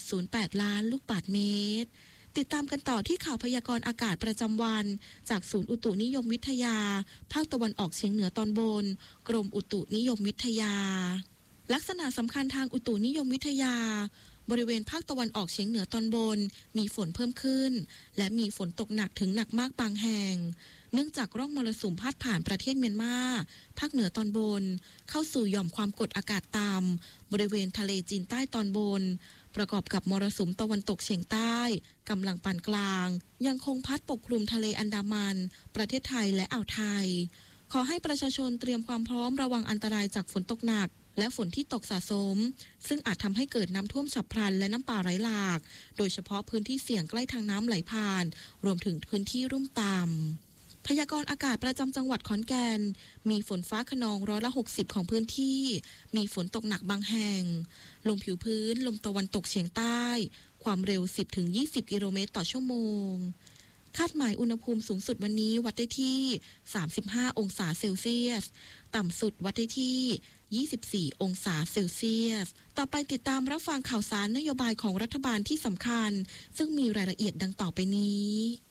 1.08 ล้านลูกบาศก์เมตรติดตามกันต่อที่ข่าวพยากรณ์อากาศประจำวันจากศูนย์อุตุนิยมวิทยาภาคตะวันออกเฉียงเหนือตอนบนกรมอุตุนิยมวิทยาลักษณะสำคัญทางอุตุนิยมวิทยาบริเวณภาคตะวันออกเฉียงเหนือตอนบนมีฝนเพิ่มขึ้นและมีฝนตกหนักถึงหนักมากบางแห่งเนื่องจากร่องมรสุมพาดผ่านประเทศเมียนมาภาคเหนือตอนบนเข้าสู่หย่อมความกดอากาศต่ำบริเวณทะเลจีนใต้ตอนบนประกอบกับมรสุมตะวันตกเฉียงใต้กำลังปานกลางยังคงพัดปกคลุมทะเลอันดามันประเทศไทยและอ่าวไทยขอให้ประชาชนเตรียมความพร้อมระวังอันตรายจากฝนตกหนักและฝนที่ตกสะสมซึ่งอาจทำให้เกิดน้ำท่วมฉับพลันและน้ำป่าไหลหลากโดยเฉพาะพื้นที่เสี่ยงใกล้ทางน้ำไหลผ่านรวมถึงพื้นที่ลุ่มต่ำพยากรณ์อากาศประจำจังหวัดขอนแก่นมีฝนฟ้าคะนอง60%ของพื้นที่มีฝนตกหนักบางแห่งลมผิวพื้นลมตะวันตกเฉียงใต้ความเร็ว 10-20 กิโลเมตรต่อชั่วโมงคาดหมายอุณหภูมิสูงสุดวันนี้วัดได้ที่35องศาเซลเซียสต่ำสุดวัดได้ที่24องศาเซลเซียสต่อไปติดตามรับฟังข่าวสารนโยบายของรัฐบาลที่สำคัญซึ่งมีรายละเอียดดังต่อไปนี้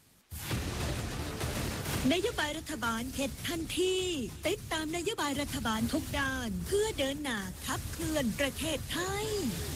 นโยบายรัฐบาลเฮ็ดทันทีติดตามนโยบายรัฐบาลทุกด้านเพื่อเดินหน้าขับเคลื่อนประเทศไทย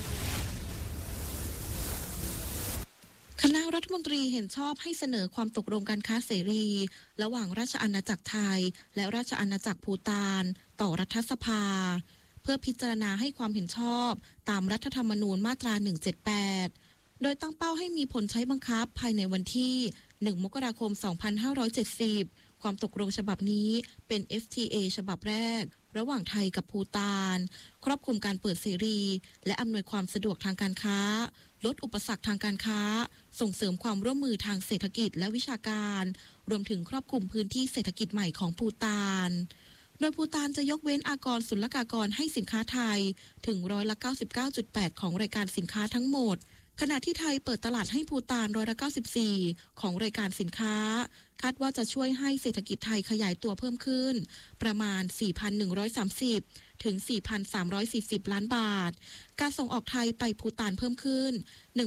คณะรัฐมนตรีเห็นชอบให้เสนอความตกลงการค้าเสรีระหว่างราชอาณาจักรไทยและราชอาณาจักรภูฏานต่อรัฐสภาเพื่อพิจารณาให้ความเห็นชอบตามรัฐธรรมนูญมาตรา178โดยตั้งเป้าให้มีผลใช้บังคับภายในวันที่1 มกราคม 2570ความตกลงฉบับนี้เป็น FTA ฉบับแรกระหว่างไทยกับภูฏานครอบคลุมการเปิดเสรีและอำนวยความสะดวกทางการค้าลดอุปสรรคทางการค้าส่งเสริมความร่วมมือทางเศรษฐกิจและวิชาการรวมถึงครอบคลุมพื้นที่เศรษฐกิจใหม่ของภูฏานโดยภูฏานจะยกเว้นอากรศุลกากรให้สินค้าไทยถึง99.8%ของรายการสินค้าทั้งหมดขณะที่ไทยเปิดตลาดให้ภูฏาน94%ของรายการสินค้าคาดว่าจะช่วยให้เศรษฐกิจไทยขยายตัวเพิ่มขึ้นประมาณ 4,130 ถึง 4,340 ล้านบาทการส่งออกไทยไปภูฏานเพิ่มขึ้น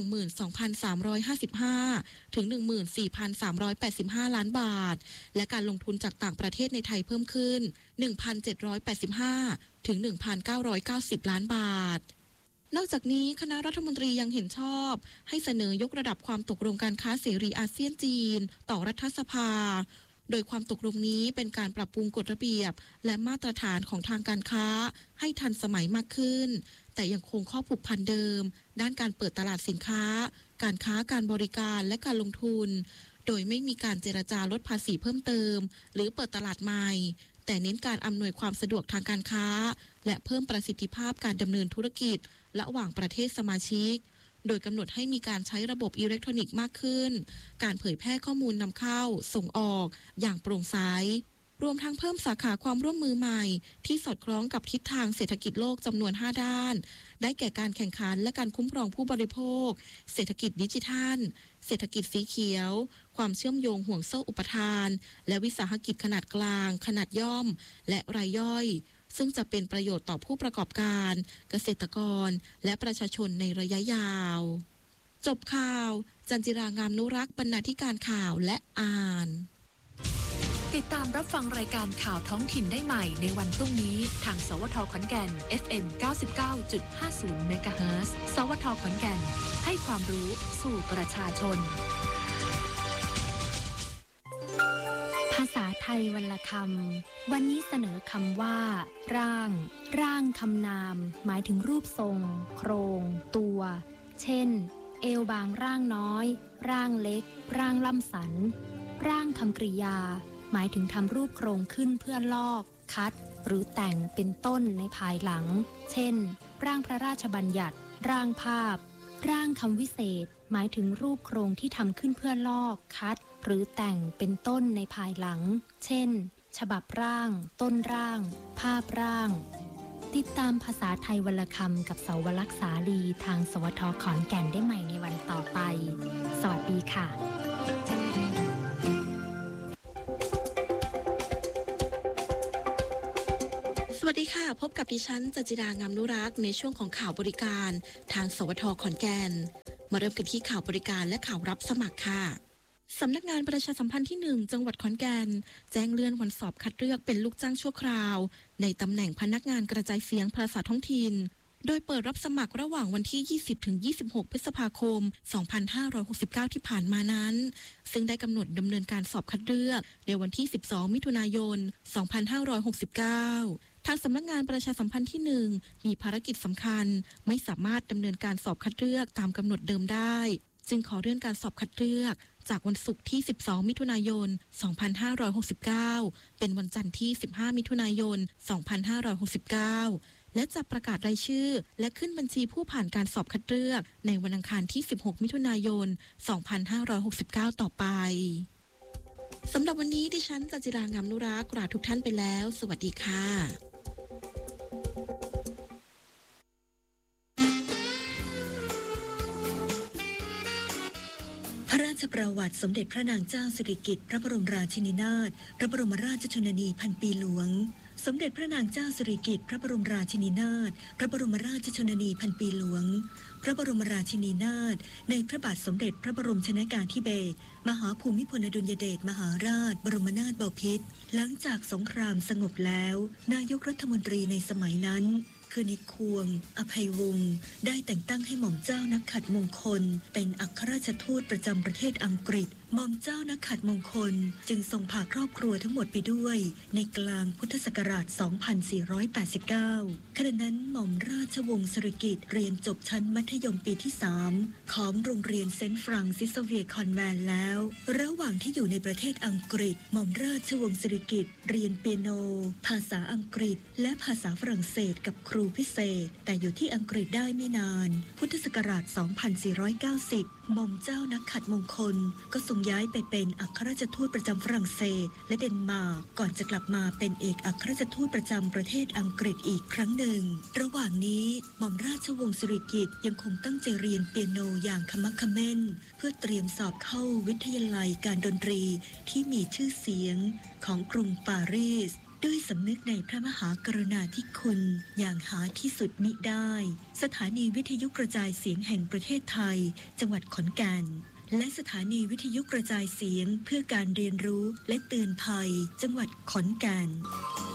12,355 ถึง 14,385 ล้านบาทและการลงทุนจากต่างประเทศในไทยเพิ่มขึ้น 1,785 ถึง 1,990 ล้านบาทนอกจากนี้คณะรัฐมนตรียังเห็นชอบให้เสนอยกระดับความตกลงการค้าเสรีอาเซียนจีนต่อรัฐสภาโดยความตกลงนี้เป็นการปรับปรุงกฎระเบียบและมาตรฐานของทางการค้าให้ทันสมัยมากขึ้นแต่ยังคงข้อผูกพันเดิมด้านการเปิดตลาดสินค้าการค้าการบริการและการลงทุนโดยไม่มีการเจรจาลดภาษีเพิ่มเติมหรือเปิดตลาดใหม่แต่เน้นการอำนวยความสะดวกทางการค้าและเพิ่มประสิทธิภาพการดำเนินธุรกิจระหว่างประเทศสมาชิกโดยกำหนดให้มีการใช้ระบบอิเล็กทรอนิกส์มากขึ้นการเผยแพร่ข้อมูลนำเข้าส่งออกอย่างโปร่งใสรวมทั้งเพิ่มสาขาความร่วมมือใหม่ที่สอดคล้องกับทิศทางเศรษฐกิจโลกจำนวน5ด้านได้แก่การแข่งขันและการคุ้มครองผู้บริโภคเศรษฐกิจดิจิทัลเศรษฐกิจสีเขียวความเชื่อมโยงห่วงโซ่อุปทานและวิสาหกิจขนาดกลางขนาดย่อมและรายย่อยซึ่งจะเป็นประโยชน์ต่อผู้ประกอบการเกษตรกรและประชาชนในระยะยาวจบข่าวจันจิรางามนุรักษ์บรรณาธิการข่าวและอ่านติดตามรับฟังรายการข่าวท้องถิ่นได้ใหม่ในวันพรุ่งนี้ทางสวท.ขอนแก่น FM 99.50 เมกะเฮิรตซ์ สวท.ขอนแก่นให้ความรู้สู่ประชาชนภาษาไทยวรรณคำวันนี้เสนอคำว่าร่างคำนามหมายถึงรูปทรงโครงตัวเช่นเอวบางร่างน้อยร่างเล็กร่างล่ำสันร่างคำกริยาหมายถึงทำรูปโครงขึ้นเพื่อลอกคัดหรือแต่งเป็นต้นในภายหลังเช่นร่างพระราชบัญญัติร่างภาพร่างคำวิเศษหมายถึงรูปโครงที่ทำขึ้นเพื่อลอกคัดหรือแต่งเป็นต้นในภายหลังเช่นฉบับร่างต้นร่างภาพร่างติดตามภาษาไทยวรรณคำกับเสาวลักษณ์สาลีทางสวท.ขอนแก่นได้ใหม่ในวันต่อไปสวัสดีค่ะสวัสดีดีค่ะพบกับดิฉันจัจิรางามนุรักษ์ในช่วงของข่าวบริการทางสวทขอนแก่นมาเริ่มกันที่ข่าวบริการและข่าวรับสมัครค่ะสำนักงานประชาสัมพันธ์ที่1จังหวัดขอนแก่นแจ้งเลื่อนวันสอบคัดเลือกเป็นลูกจ้างชั่วคราวในตำแหน่งพนักงานกระจายเสียงภาษาท้องถิ่นโดยเปิดรับสมัครระหว่างวันที่ 20-26 พฤษภาคม 2569 ที่ผ่านมานั้นซึ่งได้กำหนดดำเนินการสอบคัดเลือกในวันที่ 12 มิถุนายน 2569 ทางสำนักงานประชาสัมพันธ์ที่ 1 มีภารกิจสำคัญไม่สามารถดำเนินการสอบคัดเลือกตามกำหนดเดิมได้จึงขอเลื่อนการสอบคัดเลือกจากวันศุกร์ที่ 12 มิถุนายน 2569 เป็นวันจันทร์ที่ 15 มิถุนายน 2569 และจะประกาศรายชื่อและขึ้นบัญชีผู้ผ่านการสอบคัดเลือกในวันอังคารที่ 16 มิถุนายน 2569 ต่อไปสำหรับวันนี้ดิฉันจัจิรางามนุรักษ์ลาทุกท่านไปแล้วสวัสดีค่ะพระราชประวัติสมเด็จพระนางเจ้าสิริกิติ์พระบรมราชินีนาถพระบรมราชชนนีพันปีหลวงสมเด็จพระนางเจ้าสิริกิติ์พระบรมราชินีนาถพระบรมราชชนนีพันปีหลวงพระบรมราชินีนาถในพระบาทสมเด็จพระบรมชนกาธิเบศรมหาภูมิพลอดุลยเดชมหาราชบรมนาถบพิตรหลังจากสงครามสงบแล้วนายกรัฐมนตรีในสมัยนั้นคือในควงอภัยวงศ์ได้แต่งตั้งให้หม่อมเจ้านักขัดมงคลเป็นอัครราชทูตประจำประเทศอังกฤษหม่อมเจ้านักขัดมงคลจึงทรงพาครอบครัวทั้งหมดไปด้วยในกลางพุทธศักราช 2489 ขณะนั้นหม่อมราชวงศ์สิริกิติ์เรียนจบชั้นมัธยมปีที่ 3 ของโรงเรียนเซนต์ฟรังซิสเซเวียร์คอนแวนต์แล้วระหว่างที่อยู่ในประเทศอังกฤษหม่อมราชวงศ์สิริกิติ์เรียนเปียโนภาษาอังกฤษและภาษาฝรั่งเศสกับครูพิเศษแต่อยู่ที่อังกฤษได้ไม่นานพุทธศักราช 2490 หม่อมเจ้านักขัดมงคลก็ทรงย้ายไปเป็นอัครราชทูตประจำฝรั่งเศสและเดนมาร์กก่อนจะกลับมาเป็นเอกอัครราชทูตประจำประเทศอังกฤษอีกครั้งหนึ่งระหว่างนี้หม่อมราชวงศ์สิริกิติ์ยังคงตั้งใจเรียนเปียโนอย่างขมักเขม้นเพื่อเตรียมสอบเข้าวิทยาลัยการดนตรีที่มีชื่อเสียงของกรุงปารีสด้วยสำนึกในพระมหากรุณาธิคุณอย่างหาที่สุดมิได้สถานีวิทยุกระจายเสียงแห่งประเทศไทยจังหวัดขอนแก่นและสถานีวิทยุกระจายเสียงเพื่อการเรียนรู้และเตือนภัยจังหวัดขอนแก่น